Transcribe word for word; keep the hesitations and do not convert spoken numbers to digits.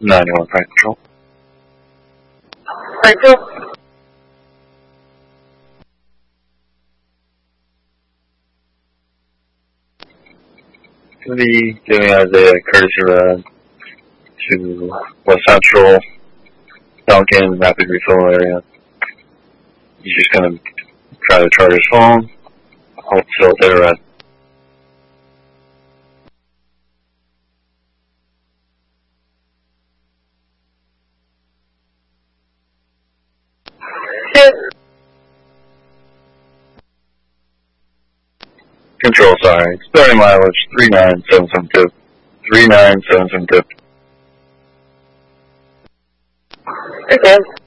ninety-one Prime Control. Thank you. Going to be giving Isaiah a courtesy ride to West Central, Duncan, Rapid Refill area. He's just going to try to charge his phone, hold still, take a ride. Control, sorry. Starting mileage, three nine seven seven two. three nine seven seven two. Okay.